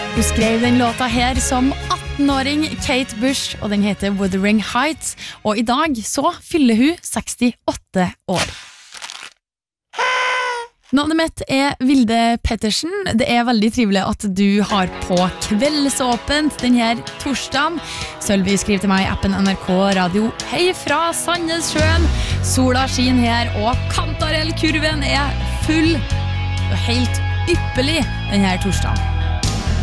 Hun skrev den låta her som 18-åring Kate Bush, og den heter Wuthering Heights, og i dag så fyller hun 68 år. Navnet mitt Vilde Pettersen. Det veldig trivelig at du har på kveldsåpent denne torsdagen. Sølvi skriver til meg i appen NRK Radio. Hei fra Sandnessjøen. Sola skinner her, og Kantarellkurven full og helt ypperlig denne torsdagen.